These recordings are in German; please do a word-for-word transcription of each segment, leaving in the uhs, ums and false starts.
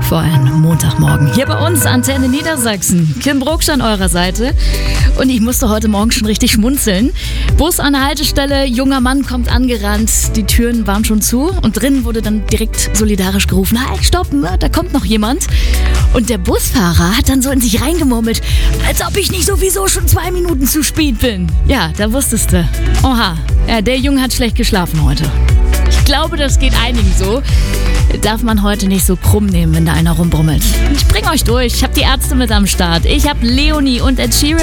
für einen Montagmorgen. Hier bei uns Antenne Niedersachsen. Kim Brugsch an eurer Seite. Und ich musste heute Morgen schon richtig schmunzeln. Bus an der Haltestelle, junger Mann kommt angerannt. Die Türen waren schon zu und drinnen wurde dann direkt solidarisch gerufen: Halt, stopp, da kommt noch jemand. Und der Busfahrer hat dann so in sich reingemurmelt, als ob ich nicht sowieso schon zwei Minuten zu spät bin. Ja, da wusstest du. Oha, ja, der Junge hat schlecht geschlafen heute. Ich glaube, das geht einigen so. Darf man heute nicht so krumm nehmen, wenn da einer rumbrummelt. Ich bring euch durch. Ich hab die Ärzte mit am Start. Ich hab Leonie und Ed Sheeran.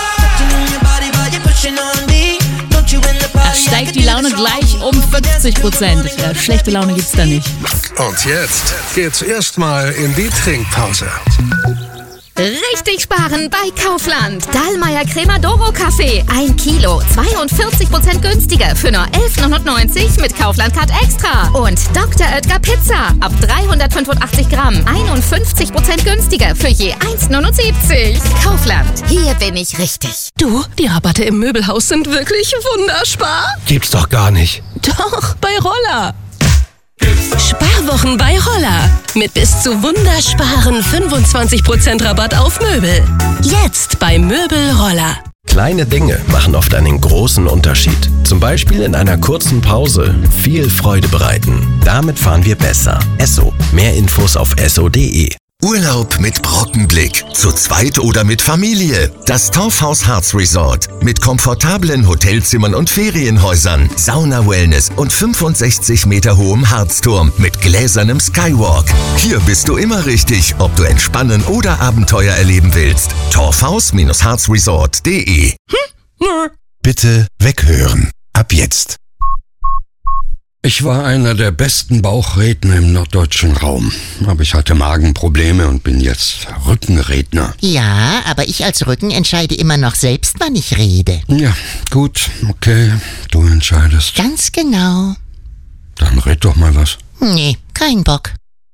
Da steigt die Laune gleich um fünfzig Prozent. Ja, schlechte Laune gibt's da nicht. Und jetzt geht's erstmal in die Trinkpause. Richtig sparen bei Kaufland. Dahlmeier Crema Doro Kaffee. Ein Kilo, zweiundvierzig Prozent günstiger für nur elf neunundneunzig mit Kaufland-Card Extra. Und Doktor Oetker Pizza. Ab dreihundertfünfundachtzig Gramm, einundfünfzig Prozent günstiger für je eins neunundsiebzig. Kaufland, hier bin ich richtig. Du, die Rabatte im Möbelhaus sind wirklich wunderspar. Gibt's doch gar nicht. Doch, bei Roller. Sparwochen bei Roller. Mit bis zu wundersparen fünfundzwanzig Prozent Rabatt auf Möbel. Jetzt bei Möbel Roller. Kleine Dinge machen oft einen großen Unterschied. Zum Beispiel in einer kurzen Pause viel Freude bereiten. Damit fahren wir besser. Esso. Mehr Infos auf esso punkt de. Urlaub mit Brockenblick. Zu zweit oder mit Familie. Das Torfhaus Harz Resort. Mit komfortablen Hotelzimmern und Ferienhäusern. Sauna-Wellness und fünfundsechzig Meter hohem Harzturm mit gläsernem Skywalk. Hier bist du immer richtig, ob du entspannen oder Abenteuer erleben willst. torfhaus Harz Resort punkt de. Hm? Bitte weghören. Ab jetzt. Ich war einer der besten Bauchredner im norddeutschen Raum. Aber ich hatte Magenprobleme und bin jetzt Rückenredner. Ja, aber ich als Rücken entscheide immer noch selbst, wann ich rede. Ja, gut, okay, du entscheidest. Ganz genau. Dann red doch mal was. Nee, kein Bock.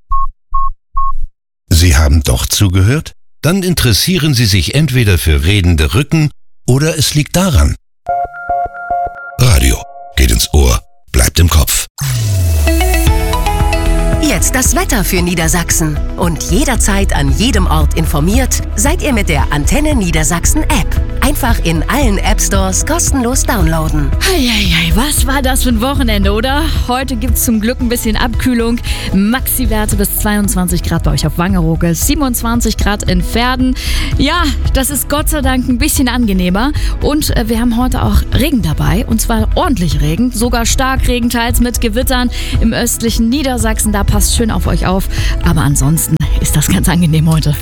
Sie haben doch zugehört? Dann interessieren Sie sich entweder für redende Rücken oder es liegt daran. Radio geht ins Ohr, bleibt im Kopf. Jetzt das Wetter für Niedersachsen. Und jederzeit an jedem Ort informiert, seid ihr mit der Antenne Niedersachsen App. Einfach in allen App-Stores kostenlos downloaden. Eieiei, was war das für ein Wochenende, oder? Heute gibt's zum Glück ein bisschen Abkühlung. Maxi-Werte bis zweiundzwanzig Grad bei euch auf Wangerooge, siebenundzwanzig Grad in Verden. Ja, das ist Gott sei Dank ein bisschen angenehmer. Und äh, wir haben heute auch Regen dabei. Und zwar ordentlich Regen, sogar Starkregen, teils mit Gewittern im östlichen Niedersachsen. Da passt schön auf euch auf. Aber ansonsten ist das ganz angenehm heute.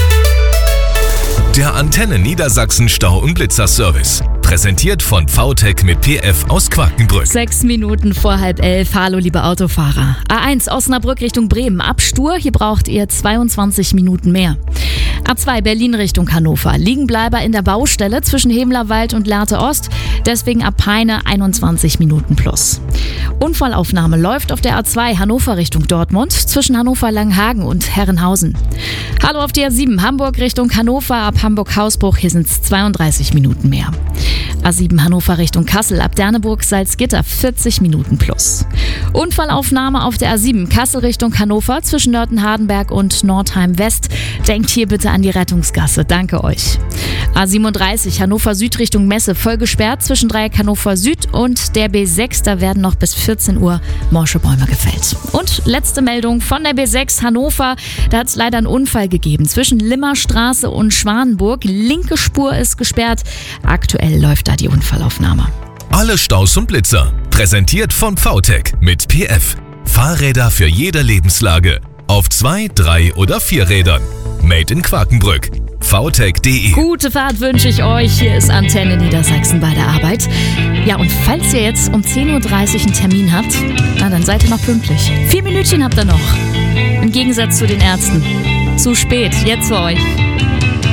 Der Antenne Niedersachsen Stau- und Blitzerservice. Präsentiert von VTech mit P F aus Quakenbrück. Sechs Minuten vor halb elf. Hallo, liebe Autofahrer. A eins Osnabrück Richtung Bremen. Ab Stur, hier braucht ihr zweiundzwanzig Minuten mehr. A zwei Berlin Richtung Hannover. Liegenbleiber in der Baustelle zwischen Hemlerwald und Lehrte Ost. Deswegen ab Peine einundzwanzig Minuten plus. Unfallaufnahme läuft auf der A zwei Hannover Richtung Dortmund zwischen Hannover-Langenhagen und Herrenhausen. Hallo auf der A sieben Hamburg Richtung Hannover. Ab Hamburg-Hausbruch, hier sind es zweiunddreißig Minuten mehr. A sieben Hannover Richtung Kassel, ab Derneburg-Salzgitter vierzig Minuten plus. Unfallaufnahme auf der A sieben Kassel Richtung Hannover zwischen Nörten-Hardenberg und Nordheim West. Denkt hier bitte an die Rettungsgasse, danke euch. A siebenunddreißig Hannover Süd Richtung Messe, voll gesperrt zwischen Dreieck Hannover Süd und der B sechs. Da werden noch bis vierzehn Uhr morsche Bäume gefällt. Und letzte Meldung von der B sechs Hannover. Da hat es leider einen Unfall gegeben zwischen Limmerstraße und Schwanenburg. Linke Spur ist gesperrt. Aktuell läuft da die Unfallaufnahme. Alle Staus und Blitzer. Präsentiert von VTech mit P F. Fahrräder für jede Lebenslage. Auf zwei, drei oder vier Rädern. Made in Quakenbrück. v tech punkt de. Gute Fahrt wünsche ich euch. Hier ist Antenne Niedersachsen bei der Arbeit. Ja, und falls ihr jetzt um zehn Uhr dreißig einen Termin habt, na, dann seid ihr noch pünktlich. Vier Minütchen habt ihr noch. Im Gegensatz zu den Ärzten. Zu spät, jetzt für euch.